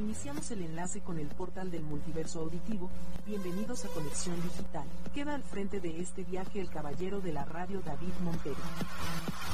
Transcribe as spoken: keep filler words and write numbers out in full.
Iniciamos el enlace con el portal del multiverso auditivo. Bienvenidos a Conexión Digital. Queda al frente de este viaje el caballero de la radio David Montero.